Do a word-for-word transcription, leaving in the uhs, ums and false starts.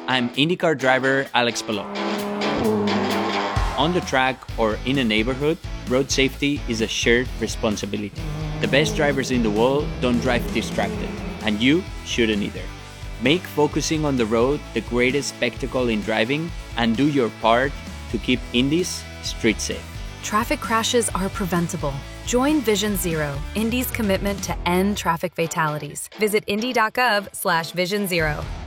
I'm IndyCar driver Alex Palou. On the track or in a neighborhood, road safety is a shared responsibility. The best drivers in the world don't drive distracted, and you shouldn't either. Make focusing on the road the greatest spectacle in driving, and do your part to keep Indy's street safe. Traffic crashes are preventable. Join Vision Zero, Indy's commitment to end traffic fatalities. Visit indy dot gov slash vision zero.